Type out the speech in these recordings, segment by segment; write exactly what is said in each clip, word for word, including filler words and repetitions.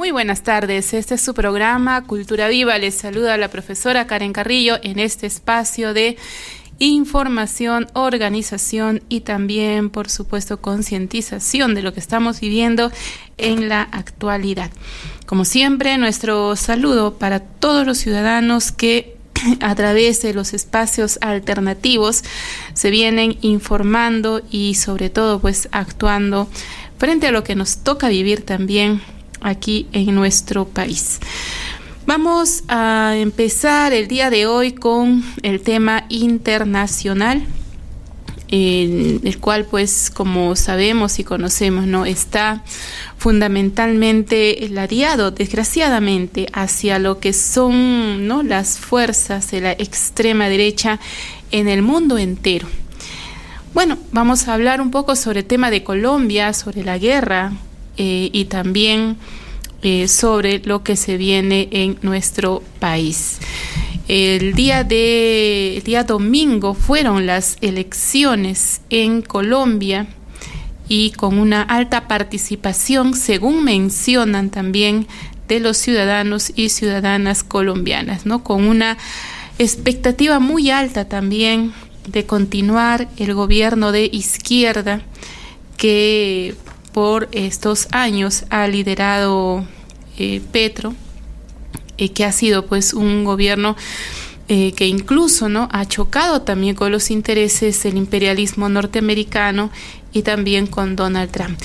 Muy buenas tardes, este es su programa Cultura Viva. Les saluda la profesora Karen Carrillo en este espacio de información, organización y también, por supuesto, concientización de lo que estamos viviendo en la actualidad. Como siempre, nuestro saludo para todos los ciudadanos que a través de los espacios alternativos se vienen informando y sobre todo pues actuando frente a lo que nos toca vivir también aquí en nuestro país. Vamos a empezar el día de hoy con el tema internacional, en el cual pues como sabemos y conocemos, ¿no?, está fundamentalmente ladeado desgraciadamente hacia lo que son, ¿no?, las fuerzas de la extrema derecha en el mundo entero. Bueno, vamos a hablar un poco sobre el tema de Colombia, sobre la guerra eh, y también eh, sobre lo que se viene en nuestro país. El día de el día domingo fueron las elecciones en Colombia y con una alta participación, según mencionan también, de los ciudadanos y ciudadanas colombianas, ¿no? Con una expectativa muy alta también de continuar el gobierno de izquierda que por estos años ha liderado eh, Petro, eh, que ha sido pues un gobierno eh, que incluso, ¿no?, ha chocado también con los intereses del imperialismo norteamericano y también con Donald Trump.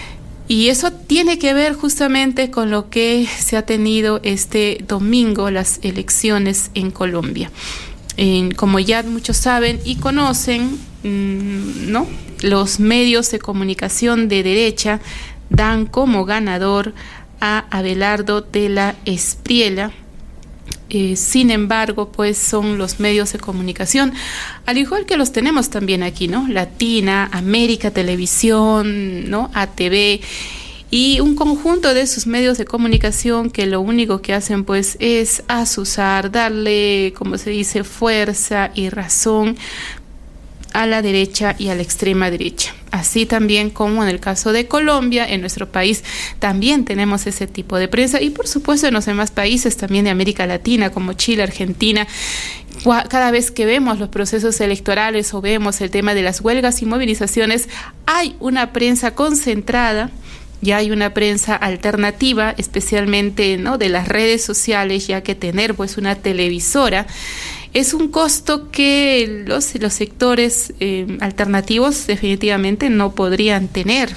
Y eso tiene que ver justamente con lo que se ha tenido este domingo, las elecciones en Colombia. Eh, como ya muchos saben y conocen, mmm, ¿no?, los medios de comunicación de derecha dan como ganador a Abelardo de la Espriella. Eh, sin embargo, pues son los medios de comunicación, al igual que los tenemos también aquí, ¿no?, Latina, América Televisión, ¿no?, A T V, y un conjunto de sus medios de comunicación que lo único que hacen pues es azuzar, darle, como se dice, fuerza y razón a la derecha y a la extrema derecha. Así también como en el caso de Colombia, en nuestro país también tenemos ese tipo de prensa y por supuesto en los demás países también de América Latina como Chile, Argentina. Cada vez que vemos los procesos electorales o vemos el tema de las huelgas y movilizaciones, hay una prensa concentrada. Ya hay una prensa alternativa, especialmente, ¿no?, de las redes sociales, ya que tener pues una televisora es un costo que los, los sectores eh, alternativos definitivamente no podrían tener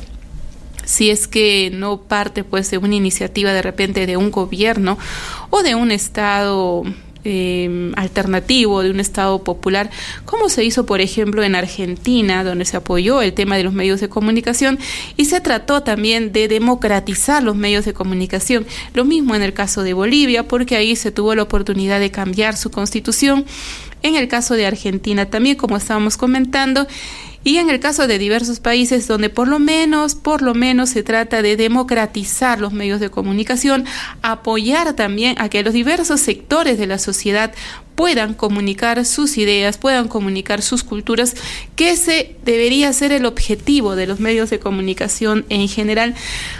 si es que no parte pues de una iniciativa de repente de un gobierno o de un estado Eh, alternativo, de un estado popular, como se hizo por ejemplo en Argentina, donde se apoyó el tema de los medios de comunicación y se trató también de democratizar los medios de comunicación. Lo mismo en el caso de Bolivia, porque ahí se tuvo la oportunidad de cambiar su constitución. En el caso de Argentina también, como estábamos comentando, y en el caso de diversos países donde por lo menos, por lo menos se trata de democratizar los medios de comunicación, apoyar también a que los diversos sectores de la sociedad puedan comunicar sus ideas, puedan comunicar sus culturas, que ese debería ser el objetivo de los medios de comunicación en general,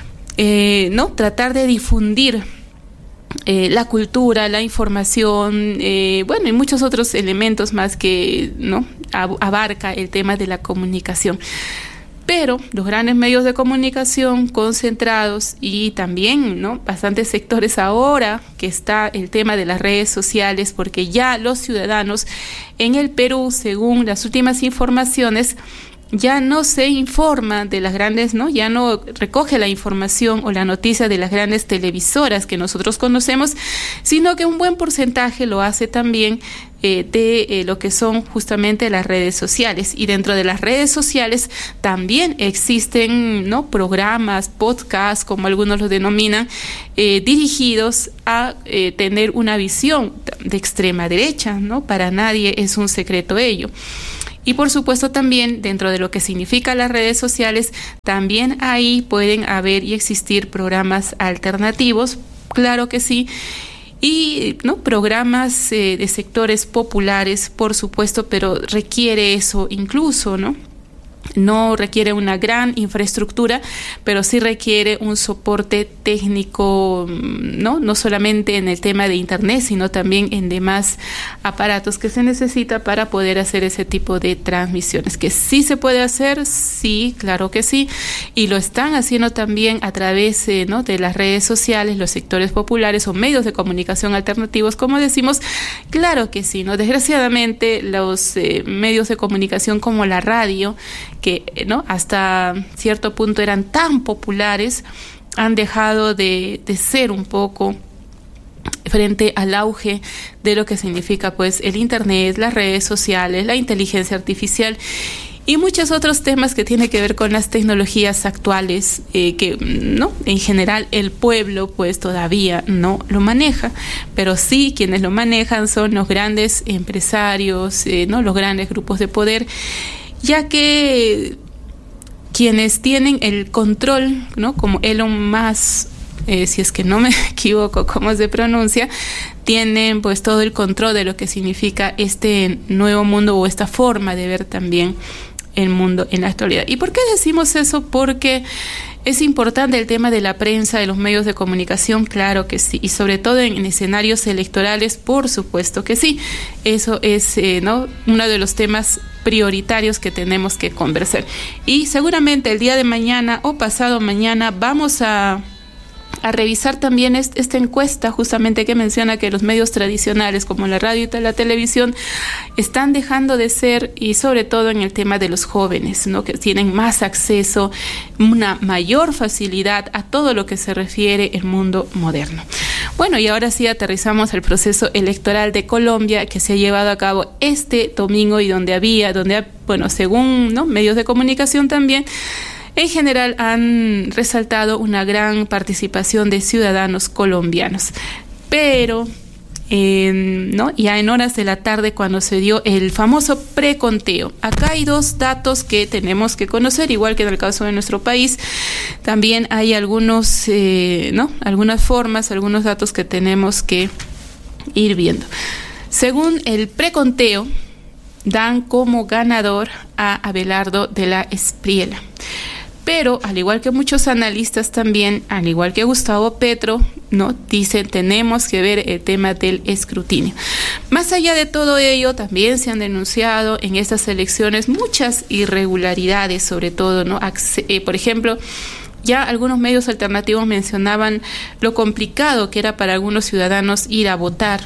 eh, ¿no? Tratar de difundir Eh, la cultura, la información, eh, bueno, y muchos otros elementos más que, ¿no?, abarca el tema de la comunicación. Pero los grandes medios de comunicación concentrados y también, ¿no?, bastantes sectores ahora que está el tema de las redes sociales, porque ya los ciudadanos en el Perú, según las últimas informaciones, ya no se informa de las grandes, ¿no? Ya no recoge la información o la noticia de las grandes televisoras que nosotros conocemos, sino que un buen porcentaje lo hace también eh, de eh, lo que son justamente las redes sociales. Y dentro de las redes sociales también existen, ¿no?, programas, podcasts, como algunos los denominan, eh, dirigidos a eh, tener una visión de extrema derecha, ¿no? Para nadie es un secreto ello. Y por supuesto también dentro de lo que significa las redes sociales, también ahí pueden haber y existir programas alternativos, claro que sí, y no programas eh, de sectores populares, por supuesto, pero requiere eso incluso, ¿no? No requiere una gran infraestructura, pero sí requiere un soporte técnico, ¿no? No solamente en el tema de internet, sino también en demás aparatos que se necesita para poder hacer ese tipo de transmisiones. Que sí se puede hacer, sí, claro que sí, y lo están haciendo también a través, eh, ¿no? de las redes sociales, los sectores populares o medios de comunicación alternativos, como decimos, claro que sí, ¿no? Desgraciadamente los eh, medios de comunicación como la radio, que ¿no? hasta cierto punto eran tan populares, han dejado de, de ser un poco frente al auge de lo que significa pues el internet, las redes sociales, la inteligencia artificial y muchos otros temas que tienen que ver con las tecnologías actuales, eh, que no en general el pueblo pues todavía no lo maneja, pero sí quienes lo manejan son los grandes empresarios, eh, no los grandes grupos de poder, ya que quienes tienen el control, ¿no? Como Elon Musk, eh, si es que no me equivoco cómo se pronuncia, tienen pues todo el control de lo que significa este nuevo mundo o esta forma de ver también el mundo en la actualidad. ¿Y por qué decimos eso? Porque es importante el tema de la prensa, de los medios de comunicación, claro que sí, y sobre todo en, en escenarios electorales, por supuesto que sí. Eso es eh, ¿no? uno de los temas prioritarios que tenemos que conversar. Y seguramente el día de mañana o pasado mañana vamos a a revisar también est- esta encuesta justamente que menciona que los medios tradicionales como la radio y la televisión están dejando de ser, y sobre todo en el tema de los jóvenes, ¿no? Que tienen más acceso, una mayor facilidad a todo lo que se refiere el mundo moderno. Bueno, y ahora sí aterrizamos al proceso electoral de Colombia que se ha llevado a cabo este domingo y donde había, donde bueno, según ¿no? medios de comunicación también, en general han resaltado una gran participación de ciudadanos colombianos, pero eh, ¿no? ya en horas de la tarde cuando se dio el famoso preconteo. Acá hay dos datos que tenemos que conocer, igual que en el caso de nuestro país, también hay algunos, eh, ¿no? algunas formas, algunos datos que tenemos que ir viendo. Según el preconteo, dan como ganador a Abelardo de la Espriella. Pero, al igual que muchos analistas también, al igual que Gustavo Petro, ¿no? dicen tenemos que ver el tema del escrutinio. Más allá de todo ello, también se han denunciado en estas elecciones muchas irregularidades, sobre todo, ¿no? Acce- eh, por ejemplo, ya algunos medios alternativos mencionaban lo complicado que era para algunos ciudadanos ir a votar.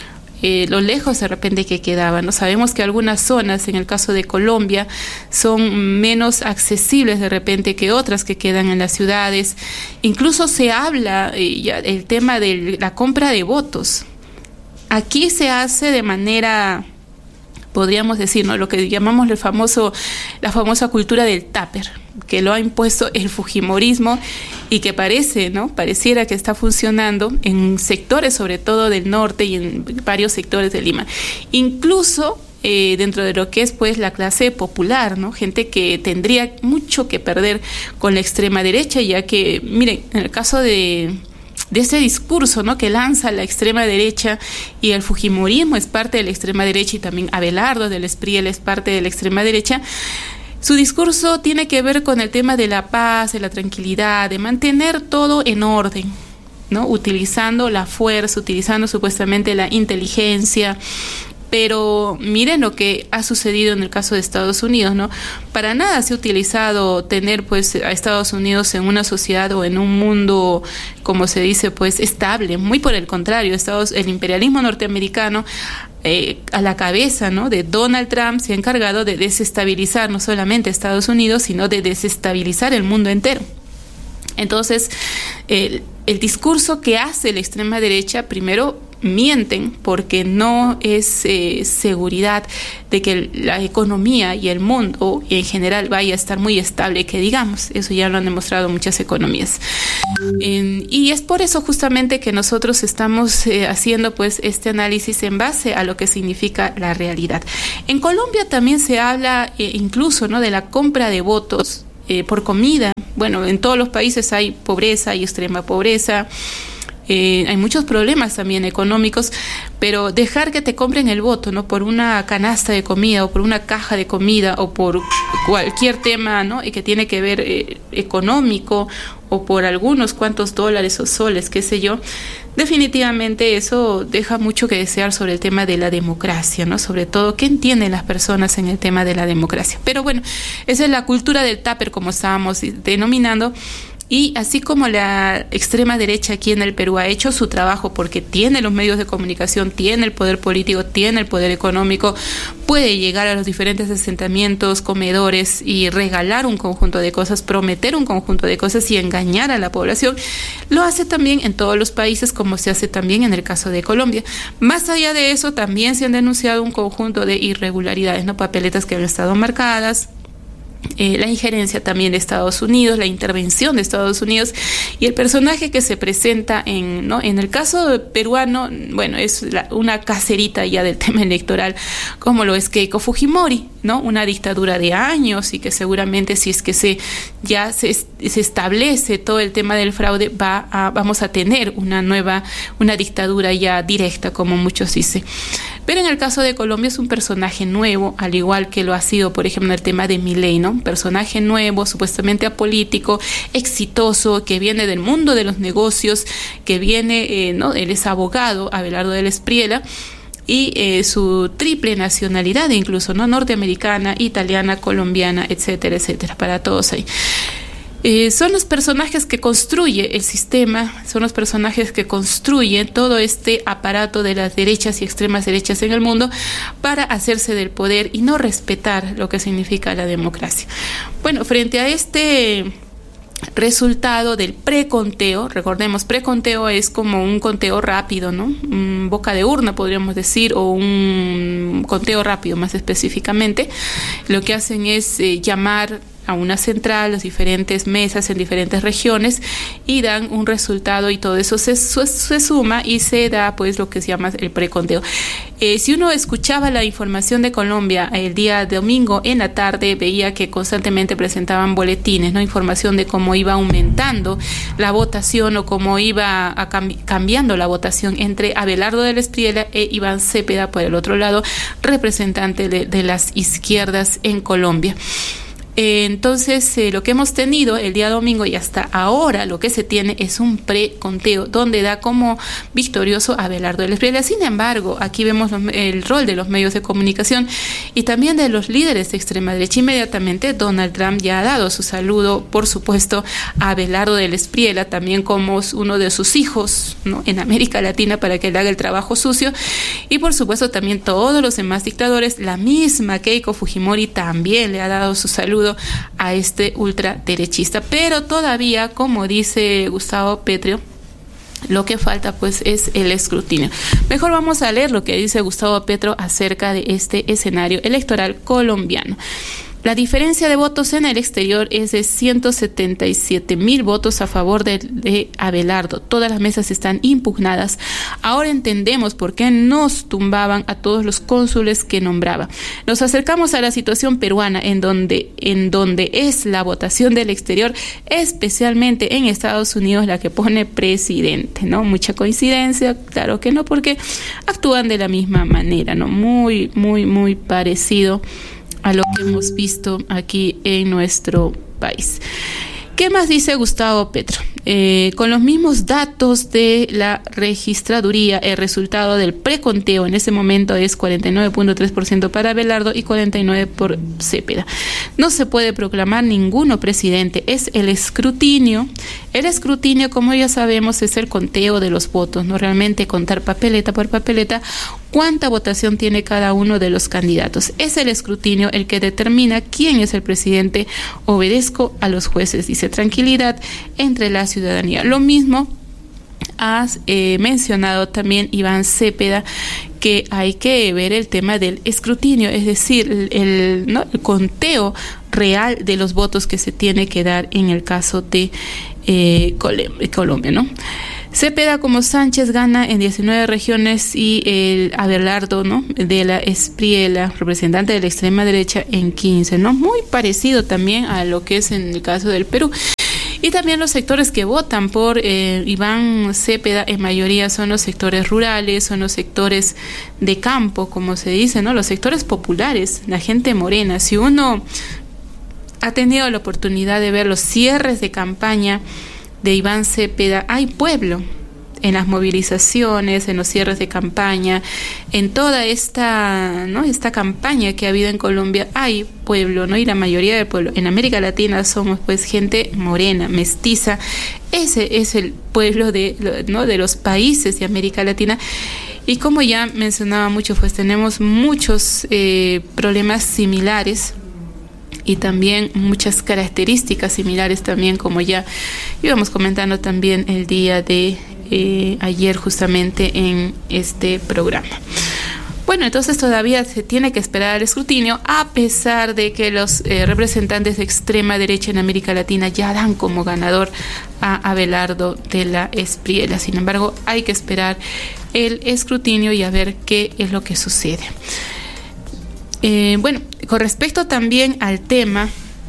Eh, lo lejos de repente que quedaban, ¿no? Sabemos que algunas zonas, en el caso de Colombia, son menos accesibles de repente que otras que quedan en las ciudades. Incluso se habla eh, ya el tema de la compra de votos. Aquí se hace de manera, podríamos decir, ¿no? lo que llamamos el famoso, la famosa cultura del tupper, que lo ha impuesto el fujimorismo y que parece, ¿no? Pareciera que está funcionando en sectores, sobre todo del norte y en varios sectores de Lima. Incluso eh, dentro de lo que es pues la clase popular, ¿no? Gente que tendría mucho que perder con la extrema derecha, ya que, miren, en el caso de de ese discurso, ¿no? que lanza la extrema derecha, y el fujimorismo es parte de la extrema derecha, y también Abelardo del Espriella es parte de la extrema derecha. Su discurso tiene que ver con el tema de la paz, de la tranquilidad, de mantener todo en orden, ¿no? utilizando la fuerza, utilizando supuestamente la inteligencia. Pero miren lo que ha sucedido en el caso de Estados Unidos, ¿no? Para nada se ha utilizado tener pues a Estados Unidos en una sociedad o en un mundo, como se dice, pues estable. Muy por el contrario, Estados, el imperialismo norteamericano eh, a la cabeza, ¿no? de Donald Trump se ha encargado de desestabilizar no solamente Estados Unidos, sino de desestabilizar el mundo entero. Entonces, el, el discurso que hace la extrema derecha, primero, mienten porque no es eh, seguridad de que la economía y el mundo en general vaya a estar muy estable, que digamos, eso ya lo han demostrado muchas economías. Eh, y es por eso justamente que nosotros estamos eh, haciendo pues este análisis en base a lo que significa la realidad. En Colombia también se habla eh, incluso, ¿no? de la compra de votos eh, por comida. Bueno, en todos los países hay pobreza, hay extrema pobreza. Eh, hay muchos problemas también económicos, pero dejar que te compren el voto, ¿no? Por una canasta de comida o por una caja de comida o por cualquier tema, ¿no? Y que tiene que ver eh, económico o por algunos cuantos dólares o soles, qué sé yo. Definitivamente eso deja mucho que desear sobre el tema de la democracia, ¿no? Sobre todo, ¿qué entienden las personas en el tema de la democracia? Pero bueno, esa es la cultura del tupper, como estábamos denominando. Y así como la extrema derecha aquí en el Perú ha hecho su trabajo porque tiene los medios de comunicación, tiene el poder político, tiene el poder económico, puede llegar a los diferentes asentamientos, comedores y regalar un conjunto de cosas, prometer un conjunto de cosas y engañar a la población, lo hace también en todos los países, como se hace también en el caso de Colombia. Más allá de eso, también se han denunciado un conjunto de irregularidades, ¿no? Papeletas que han estado marcadas, Eh, la injerencia también de Estados Unidos, la intervención de Estados Unidos y el personaje que se presenta en, ¿no? En el caso peruano, bueno, es la, una cacerita ya del tema electoral, como lo es Keiko Fujimori, ¿no? Una dictadura de años y que seguramente si es que se ya se, se establece todo el tema del fraude, va a, vamos a tener una nueva, una dictadura ya directa, como muchos dicen. Pero en el caso de Colombia es un personaje nuevo, al igual que lo ha sido, por ejemplo, el tema de Milei, ¿no? Un personaje nuevo, supuestamente apolítico, exitoso, que viene del mundo de los negocios, que viene, eh, ¿no? Él es abogado, Abelardo del Espriella, y eh, su triple nacionalidad incluso, ¿no? Norteamericana, italiana, colombiana, etcétera, etcétera, para todos ahí. Eh, son los personajes que construye el sistema, son los personajes que construyen todo este aparato de las derechas y extremas derechas en el mundo para hacerse del poder y no respetar lo que significa la democracia. Bueno, frente a este resultado del preconteo, recordemos, preconteo es como un conteo rápido, ¿no? Un boca de urna, podríamos decir, o un conteo rápido más específicamente. Lo que hacen es eh, llamar a una central, las diferentes mesas en diferentes regiones y dan un resultado y todo eso se, se suma y se da pues lo que se llama el preconteo. Eh, si uno escuchaba la información de Colombia el día domingo en la tarde, veía que constantemente presentaban boletines, ¿no? Información de cómo iba aumentando la votación o cómo iba a cam- cambiando la votación entre Abelardo del Espriella e Iván Cepeda por el otro lado, representante de, de las izquierdas en Colombia. Entonces, eh, lo que hemos tenido el día domingo y hasta ahora lo que se tiene es un preconteo donde da como victorioso a Abelardo del Espriella. Sin embargo, aquí vemos los, el rol de los medios de comunicación y también de los líderes de extrema derecha. Inmediatamente Donald Trump ya ha dado su saludo, por supuesto, a Abelardo del Espriella, también como uno de sus hijos, ¿no? En América Latina, para que él haga el trabajo sucio. Y por supuesto también todos los demás dictadores. La misma Keiko Fujimori también le ha dado su saludo a este ultraderechista, pero todavía, como dice Gustavo Petro, lo que falta pues es el escrutinio. Mejor vamos a leer lo que dice Gustavo Petro acerca de este escenario electoral colombiano. La diferencia de votos en el exterior es de ciento setenta y siete mil votos a favor de, de Abelardo. Todas las mesas están impugnadas. Ahora entendemos por qué nos tumbaban a todos los cónsules que nombraba. Nos acercamos a la situación peruana en donde, en donde es la votación del exterior, especialmente en Estados Unidos, la que pone presidente, ¿no? Mucha coincidencia, claro que no, porque actúan de la misma manera, ¿no? Muy, muy, muy parecido a lo que hemos visto aquí en nuestro país. ¿Qué más dice Gustavo Petro? Eh, con los mismos datos de la registraduría, el resultado del preconteo en ese momento es cuarenta y nueve punto tres por ciento para Abelardo y cuarenta y nueve por ciento por Cepeda. No se puede proclamar ninguno presidente, es el escrutinio. El escrutinio, como ya sabemos, es el conteo de los votos, no realmente contar papeleta por papeleta cuánta votación tiene cada uno de los candidatos. Es el escrutinio el que determina quién es el presidente. Obedezco a los jueces, dice tranquilidad entre la ciudadanía. Lo mismo has eh, mencionado también Iván Cepeda, que hay que ver el tema del escrutinio, es decir, el, el, ¿no? el conteo real de los votos que se tiene que dar en el caso de eh, Colombia, ¿no? Cepeda como Sánchez gana en diecinueve regiones y el Abelardo, ¿no? de la Espriella, representante de la extrema derecha, en quince, ¿no? Muy parecido también a lo que es en el caso del Perú. Y también los sectores que votan por eh, Iván Cepeda en mayoría son los sectores rurales, son los sectores de campo, como se dice, ¿no? Los sectores populares, la gente morena. Si uno ha tenido la oportunidad de ver los cierres de campaña de Iván Cepeda, hay pueblo en las movilizaciones, en los cierres de campaña, en toda esta, ¿no? esta campaña que ha habido en Colombia, hay pueblo, ¿no? Y la mayoría del pueblo en América Latina somos pues gente morena, mestiza. Ese es el pueblo de, ¿no? de los países de América Latina. Y como ya mencionaba mucho, pues tenemos muchos eh, problemas similares y también muchas características similares también, como ya íbamos comentando también el día de eh, ayer justamente en este programa. Bueno, entonces todavía se tiene que esperar el escrutinio, a pesar de que los eh, representantes de extrema derecha en América Latina ya dan como ganador a Abelardo de la Espriella. Sin embargo, hay que esperar el escrutinio y a ver qué es lo que sucede. Eh, bueno, con respecto también al tema,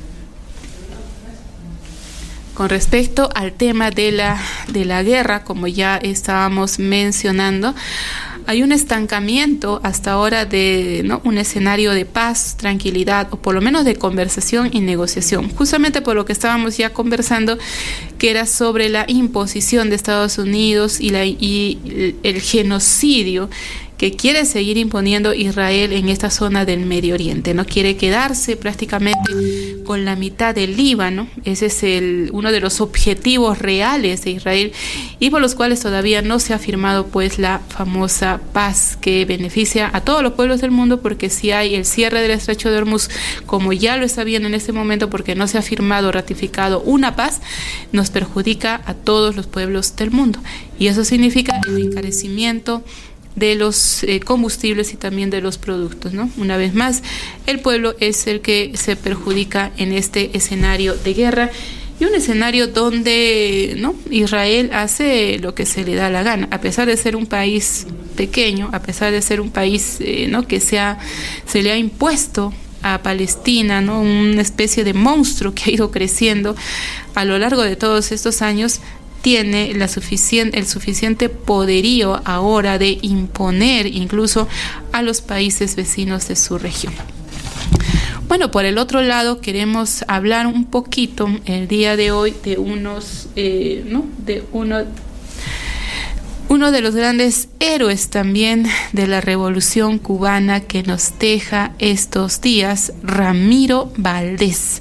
con respecto al tema de la, de la guerra, como ya estábamos mencionando, hay un estancamiento hasta ahora de, ¿no? un escenario de paz, tranquilidad, o por lo menos de conversación y negociación, justamente por lo que estábamos ya conversando, que era sobre la imposición de Estados Unidos y, la, y el genocidio que quiere seguir imponiendo Israel en esta zona del Medio Oriente, ¿no? Quiere quedarse prácticamente con la mitad del Líbano. Ese es el, uno de los objetivos reales de Israel y por los cuales todavía no se ha firmado pues la famosa paz que beneficia a todos los pueblos del mundo, porque si hay el cierre del estrecho de Hormuz, como ya lo está viendo en este momento, porque no se ha firmado o ratificado una paz, nos perjudica a todos los pueblos del mundo. Y eso significa el encarecimiento de los eh, combustibles y también de los productos, ¿no? Una vez más, el pueblo es el que se perjudica en este escenario de guerra y un escenario donde, ¿no? Israel hace lo que se le da la gana, a pesar de ser un país pequeño, a pesar de ser un país eh, ¿no? que se, ha, se le ha impuesto a Palestina, ¿no? Una especie de monstruo que ha ido creciendo a lo largo de todos estos años. Tiene la suficiente, el suficiente poderío ahora de imponer incluso a los países vecinos de su región. Bueno, por el otro lado queremos hablar un poquito el día de hoy de unos, eh, ¿no? de uno, uno de los grandes héroes también de la Revolución Cubana que nos deja estos días, Ramiro Valdés.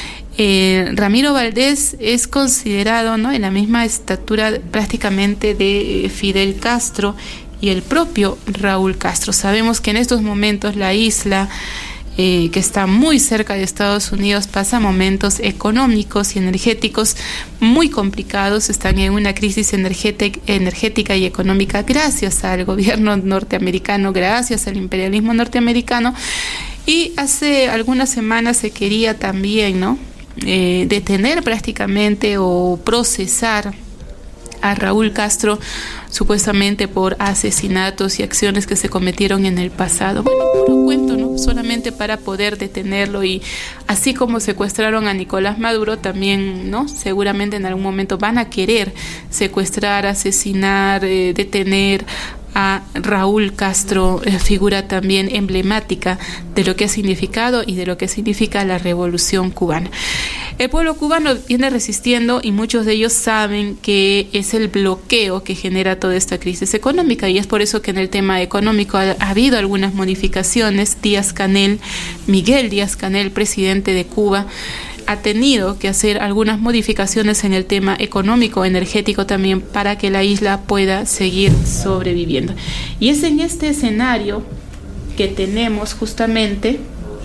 Eh, Ramiro Valdés es considerado, ¿no? en la misma estatura prácticamente de eh, Fidel Castro y el propio Raúl Castro. Sabemos que en estos momentos la isla, eh, que está muy cerca de Estados Unidos, pasa momentos económicos y energéticos muy complicados. Están en una crisis energética, energética y económica gracias al gobierno norteamericano, gracias al imperialismo norteamericano. Y hace algunas semanas se quería también, ¿no? Eh, detener prácticamente o procesar a Raúl Castro supuestamente por asesinatos y acciones que se cometieron en el pasado. Bueno, puro cuento, ¿no? Solamente para poder detenerlo, y así como secuestraron a Nicolás Maduro, también, ¿no? Seguramente en algún momento van a querer secuestrar, asesinar, eh, detener a Raúl Castro, eh, figura también emblemática de lo que ha significado y de lo que significa la Revolución Cubana. El pueblo cubano viene resistiendo y muchos de ellos saben que es el bloqueo que genera toda esta crisis económica, y es por eso que en el tema económico ha, ha habido algunas modificaciones. Díaz-Canel, Miguel Díaz-Canel, presidente de Cuba, ha tenido que hacer algunas modificaciones en el tema económico, energético también, para que la isla pueda seguir sobreviviendo. Y es en este escenario que tenemos justamente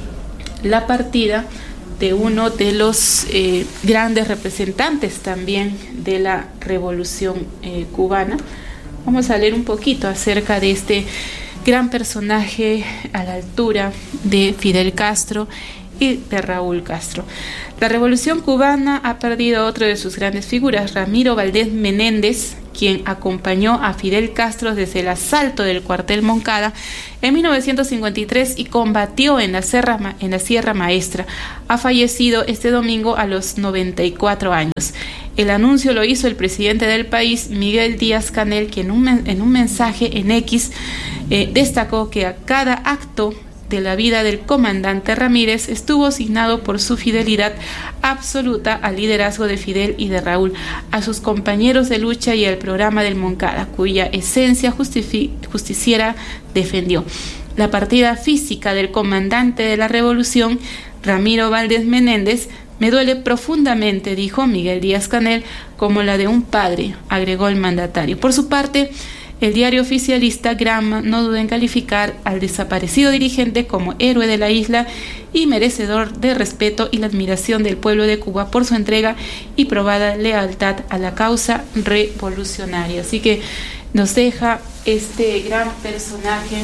la partida de uno de los eh, grandes representantes también de la Revolución eh, Cubana. Vamos a leer un poquito acerca de este gran personaje a la altura de Fidel Castro y de Raúl Castro. La Revolución Cubana ha perdido a otro de sus grandes figuras, Ramiro Valdés Menéndez, quien acompañó a Fidel Castro desde el asalto del cuartel Moncada en mil novecientos cincuenta y tres y combatió en la Sierra, en la Sierra Maestra. Ha fallecido este domingo a los noventa y cuatro años. El anuncio lo hizo el presidente del país, Miguel Díaz-Canel, quien en un, en un mensaje en X eh, destacó que a cada acto de la vida del comandante Ramírez estuvo asignado por su fidelidad absoluta al liderazgo de Fidel y de Raúl, a sus compañeros de lucha y al programa del Moncada, cuya esencia justici- justiciera defendió. La partida física del comandante de la revolución, Ramiro Valdés Menéndez, me duele profundamente, dijo Miguel Díaz-Canel, como la de un padre, agregó el mandatario. Por su parte, el diario oficialista Gramma no duda en calificar al desaparecido dirigente como héroe de la isla y merecedor de respeto y la admiración del pueblo de Cuba por su entrega y probada lealtad a la causa revolucionaria. Así que nos deja este gran personaje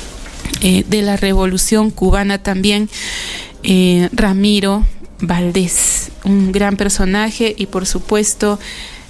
eh, de la revolución cubana también, eh, Ramiro Valdés, un gran personaje y por supuesto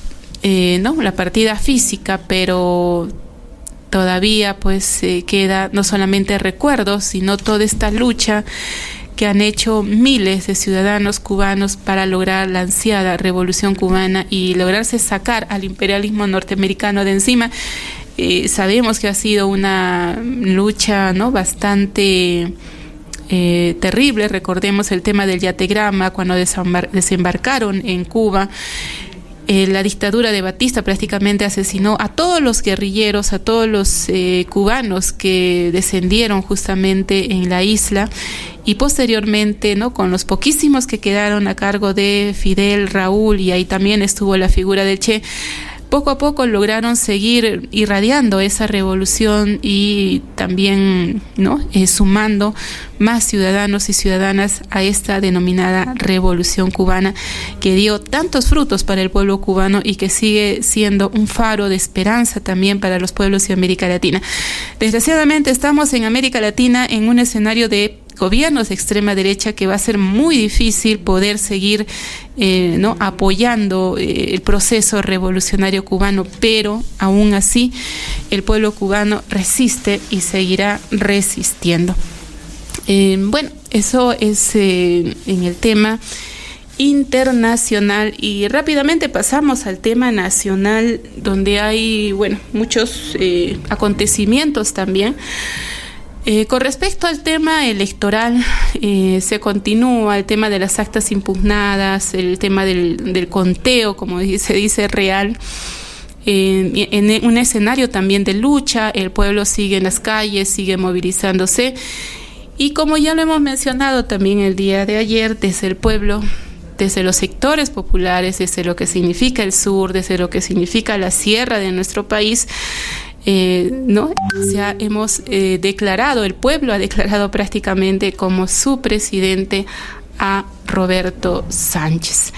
Eh, no, la partida física, pero todavía pues eh, queda no solamente recuerdos, sino toda esta lucha que han hecho miles de ciudadanos cubanos para lograr la ansiada revolución cubana y lograrse sacar al imperialismo norteamericano de encima. Eh, sabemos que ha sido una lucha, ¿no?, bastante eh, terrible. Recordemos el tema del yategrama, cuando desembar- desembarcaron en Cuba. Eh, la dictadura de Batista prácticamente asesinó a todos los guerrilleros, a todos los eh, cubanos que descendieron justamente en la isla, y posteriormente, ¿no?, con los poquísimos que quedaron a cargo de Fidel, Raúl, y ahí también estuvo la figura de Che, poco a poco lograron seguir irradiando esa revolución y también, ¿no?, eh, sumando más ciudadanos y ciudadanas a esta denominada revolución cubana, que dio tantos frutos para el pueblo cubano y que sigue siendo un faro de esperanza también para los pueblos de América Latina. Desgraciadamente estamos en América Latina en un escenario de gobiernos de extrema derecha que va a ser muy difícil poder seguir eh, ¿no?, apoyando eh, el proceso revolucionario cubano, pero aún así el pueblo cubano resiste y seguirá resistiendo. Eh, bueno, eso es eh, en el tema internacional, y rápidamente pasamos al tema nacional, donde hay, bueno, muchos eh, acontecimientos también. Eh, con respecto al tema electoral, eh, se continúa el tema de las actas impugnadas, el tema del, del conteo, como se dice, real. Eh, en un escenario también de lucha, el pueblo sigue en las calles, sigue movilizándose, y como ya lo hemos mencionado también el día de ayer, desde el pueblo, desde los sectores populares, desde lo que significa el sur, desde lo que significa la sierra de nuestro país, Eh, no, ya hemos eh, declarado, el pueblo ha declarado prácticamente como su presidente a Roberto Sánchez.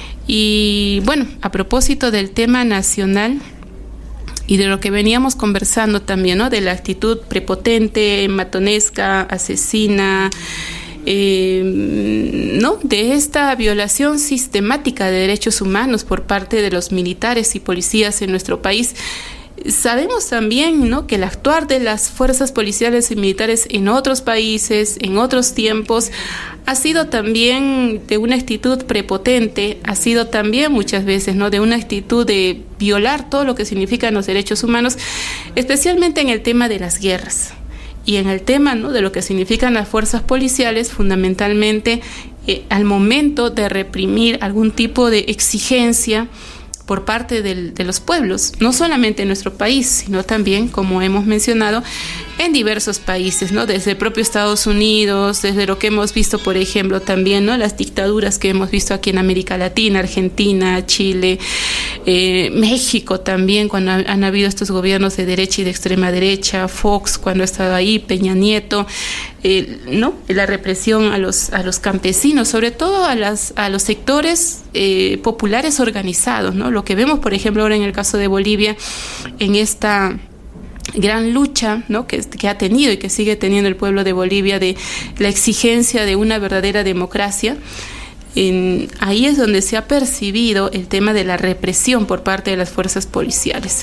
Y bueno, a propósito del tema nacional y de lo que veníamos conversando también, ¿no?, de la actitud prepotente, matonesca, asesina, eh, ¿no?, de esta violación sistemática de derechos humanos por parte de los militares y policías en nuestro país. Sabemos también, ¿no?, que el actuar de las fuerzas policiales y militares en otros países, en otros tiempos, ha sido también de una actitud prepotente, ha sido también muchas veces, ¿no?, de una actitud de violar todo lo que significan los derechos humanos, especialmente en el tema de las guerras y en el tema, ¿no?, de lo que significan las fuerzas policiales, fundamentalmente eh, al momento de reprimir algún tipo de exigencia por parte del, de los pueblos, no solamente en nuestro país, sino también, como hemos mencionado, en diversos países, ¿no?, desde el propio Estados Unidos, desde lo que hemos visto, por ejemplo, también, ¿no?, las dictaduras que hemos visto aquí en América Latina, Argentina, Chile, eh, México también, cuando han, han habido estos gobiernos de derecha y de extrema derecha, Fox cuando ha estado ahí, Peña Nieto, eh, ¿no?, la represión a los, a los campesinos, sobre todo a, las, a los sectores eh, populares organizados, ¿no?, lo que vemos, por ejemplo, ahora en el caso de Bolivia, en esta gran lucha, ¿no?, que, que ha tenido y que sigue teniendo el pueblo de Bolivia, de la exigencia de una verdadera democracia. En, ahí es donde se ha percibido el tema de la represión por parte de las fuerzas policiales.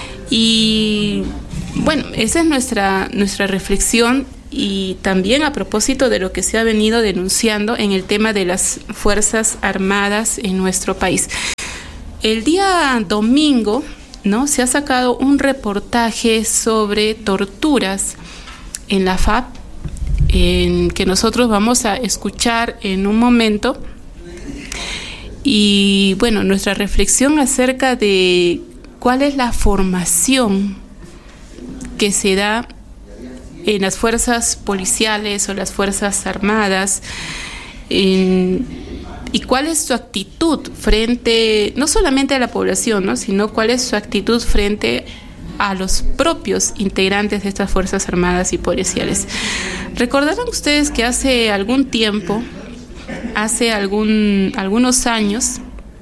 Y bueno, esa es nuestra, nuestra reflexión, y también a propósito de lo que se ha venido denunciando en el tema de las Fuerzas Armadas en nuestro país. el día domingo, ¿no?, se ha sacado un reportaje sobre torturas en la F A P, en que nosotros vamos a escuchar en un momento. Y bueno, nuestra reflexión acerca de cuál es la formación que se da en las fuerzas policiales o las fuerzas armadas, en, y cuál es su actitud frente, no solamente a la población, ¿no?, sino cuál es su actitud frente a los propios integrantes de estas fuerzas armadas y policiales. Recordarán ustedes que hace algún tiempo, hace algún, algunos años,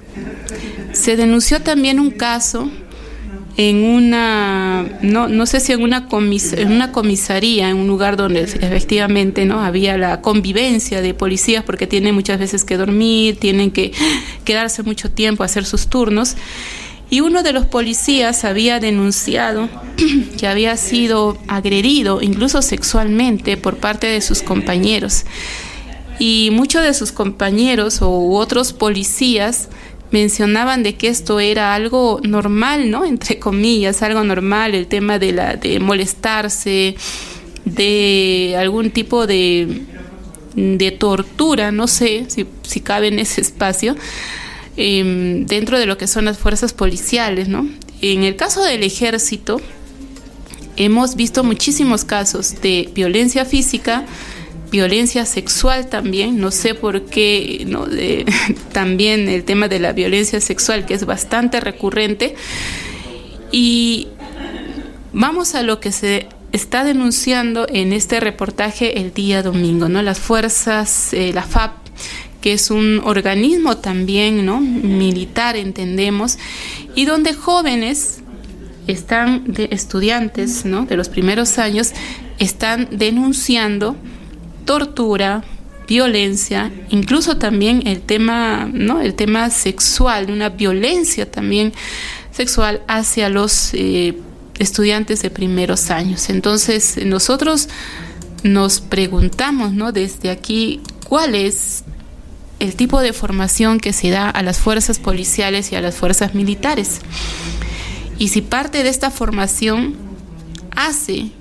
se denunció también un caso en una, no, no sé si en una, comis, en una comisaría, en un lugar donde efectivamente, ¿no?, había la convivencia de policías, porque tienen muchas veces que dormir, tienen que quedarse mucho tiempo a hacer sus turnos. Y uno de los policías había denunciado que había sido agredido, incluso sexualmente, por parte de sus compañeros. Y muchos de sus compañeros u otros policías mencionaban de que esto era algo normal, ¿no?, entre comillas, algo normal, el tema de la de molestarse, de algún tipo de, de tortura, no sé si, si cabe en ese espacio, eh, dentro de lo que son las fuerzas policiales, ¿no? En el caso del ejército, hemos visto muchísimos casos de violencia física, violencia sexual también, no sé por qué, ¿no?, de, también el tema de la violencia sexual, que es bastante recurrente. Y vamos a lo que se está denunciando en este reportaje el día domingo, ¿no? Las fuerzas, eh, la F A P, que es un organismo también, ¿no?, militar, entendemos, y donde jóvenes están, de estudiantes, ¿no?, de los primeros años, están denunciando tortura, violencia, incluso también el tema, ¿no?, el tema sexual, una violencia también sexual hacia los eh, estudiantes de primeros años. Entonces, nosotros nos preguntamos, ¿no?, desde aquí, ¿cuál es el tipo de formación que se da a las fuerzas policiales y a las fuerzas militares? Y si parte de esta formación hace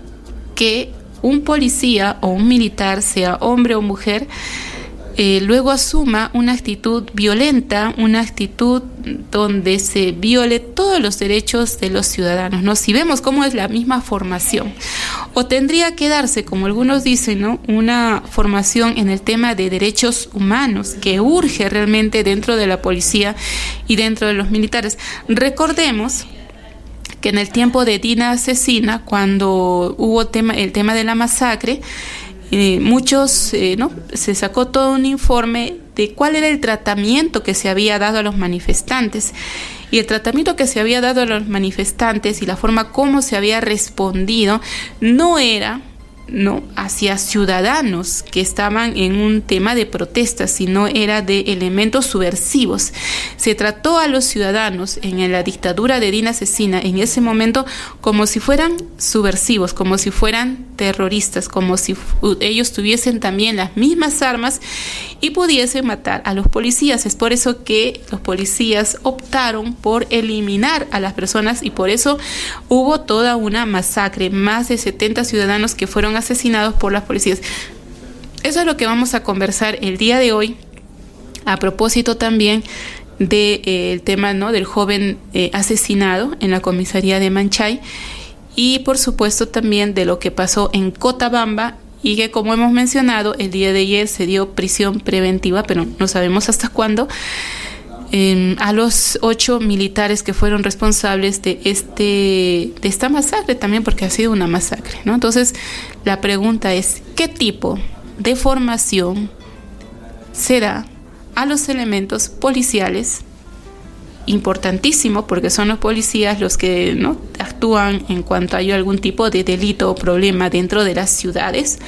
que un policía o un militar, sea hombre o mujer, eh, luego asuma una actitud violenta, una actitud donde se viole todos los derechos de los ciudadanos, ¿no? Si vemos cómo es la misma formación, o tendría que darse, como algunos dicen, ¿no?, una formación en el tema de derechos humanos que urge realmente dentro de la policía y dentro de los militares. Recordemos que en el tiempo de Dina Asesina, cuando hubo tema, el tema de la masacre, eh, muchos, eh, ¿no?, se sacó todo un informe de cuál era el tratamiento que se había dado a los manifestantes. Y el tratamiento que se había dado a los manifestantes y la forma como se había respondido no era, ¿no?, hacia ciudadanos que estaban en un tema de protesta, sino era de elementos subversivos. Se trató a los ciudadanos en la dictadura de Dina Asesina en ese momento como si fueran subversivos, como si fueran terroristas, como si ellos tuviesen también las mismas armas y pudiesen matar a los policías. Es por eso que los policías optaron por eliminar a las personas y por eso hubo toda una masacre, más de setenta ciudadanos que fueron asesinados por las policías. Eso es lo que vamos a conversar el día de hoy, a propósito también del de, eh, tema, ¿no?, del joven eh, asesinado en la comisaría de Manchay, y por supuesto también de lo que pasó en Cotabamba, y que, como hemos mencionado, el día de ayer se dio prisión preventiva, pero no sabemos hasta cuándo, eh, a los ocho militares que fueron responsables de este de esta masacre también, porque ha sido una masacre, ¿no? Entonces, la pregunta es, ¿qué tipo de formación se da a los elementos policiales? Importantísimo, porque son los policías los que, ¿no?, actúan en cuanto hay algún tipo de delito o problema dentro de las ciudades.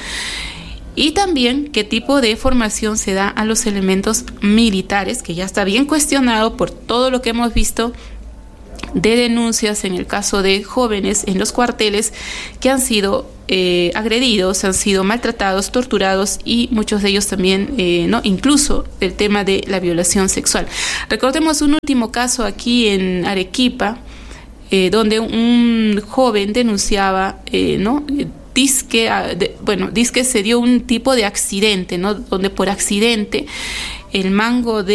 Y también qué tipo de formación se da a los elementos militares, que ya está bien cuestionado por todo lo que hemos visto de denuncias en el caso de jóvenes en los cuarteles que han sido eh, agredidos, han sido maltratados, torturados y muchos de ellos también, eh, ¿no? Incluso el tema de la violación sexual. Recordemos un último caso aquí en Arequipa, eh, donde un joven denunciaba, eh, ¿no? Dizque, de, bueno, dizque se dio un tipo de accidente, ¿no? Donde por accidente el mango de